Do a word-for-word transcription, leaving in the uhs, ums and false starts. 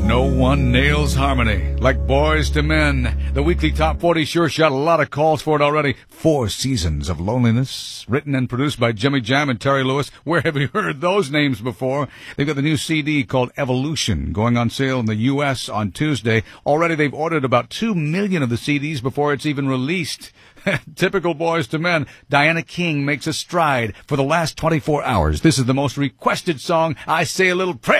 No one nails harmony like Boys to Men. The weekly Top forty sure shot a lot of calls for it already. Four Seasons of Loneliness, written and produced by Jimmy Jam and Terry Lewis. Where have you heard those names before? They've got the new C D called Evolution going on sale in the U S on Tuesday. Already they've ordered about two million of the C Ds before it's even released. Typical Boys to Men. Diana King makes a stride for the last twenty-four hours. This is the most requested song. I Say a Little Prayer